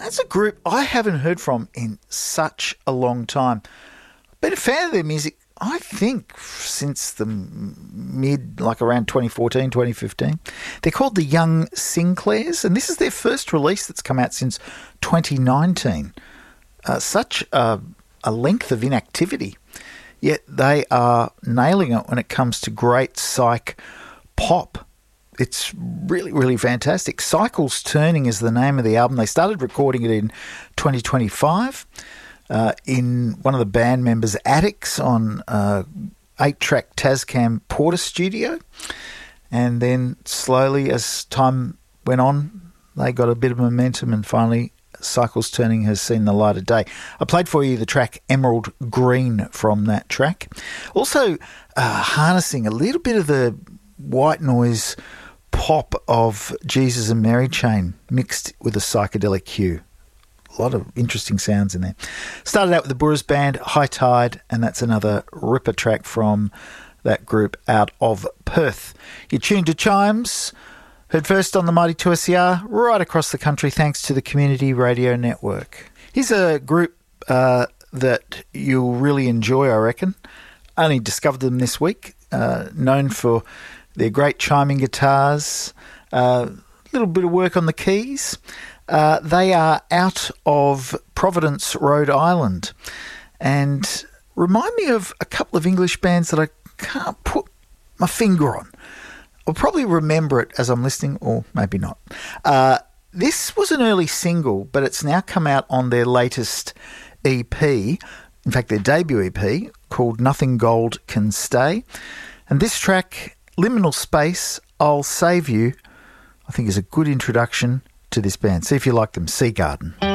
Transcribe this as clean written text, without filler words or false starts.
That's a group I haven't heard from in such a long time. I've been a fan of their music, I think, since the around 2014, 2015. They're called the Young Sinclairs, and this is their first release that's come out since 2019. Such a length of inactivity, yet they are nailing it when it comes to great psych pop. It's really, really fantastic. Cycles Turning is the name of the album. They started recording it in 2025 in one of the band members' attics on 8-track Tascam Porter studio. And then slowly, as time went on, they got a bit of momentum, and finally Cycles Turning has seen the light of day. I played for you the track Emerald Green from that track. Also harnessing a little bit of the white noise pop of Jesus and Mary Chain mixed with a psychedelic hue. A lot of interesting sounds in there. Started out with the Burris Band, High Tide, and that's another ripper track from that group out of Perth. You're tuned to Chimes, heard first on the Mighty 2SER, right across the country thanks to the Community Radio Network. Here's a group that you'll really enjoy, I reckon. Only discovered them this week, known for their great chiming guitars, a little bit of work on the keys. They are out of Providence, Rhode Island, and remind me of a couple of English bands that I can't put my finger on. I'll probably remember it as I'm listening, or maybe not. This was an early single, but it's now come out on their latest EP, in fact their debut EP, called Nothing Gold Can Stay. And this track, Liminal Space, I'll Save You, I think is a good introduction to this band. See if you like them. Sea Garden.